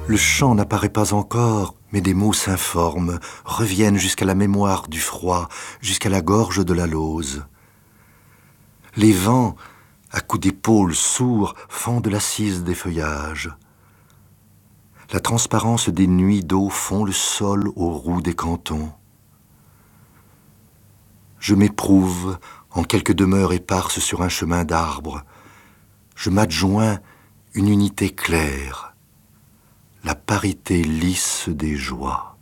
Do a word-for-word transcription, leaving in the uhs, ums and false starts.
Le chant n'apparaît pas encore, mais des mots s'informent, reviennent jusqu'à la mémoire du froid, jusqu'à la gorge de la lose. Les vents, à coups d'épaules sourds, font de l'assise des feuillages. La transparence des nuits d'eau fond le sol aux roues des cantons. Je m'éprouve en quelques demeures éparses sur un chemin d'arbres. Je m'adjoins une unité claire, la parité lisse des joies.